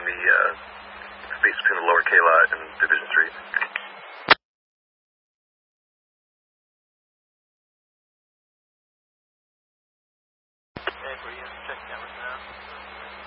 the space between the lower K lot and Division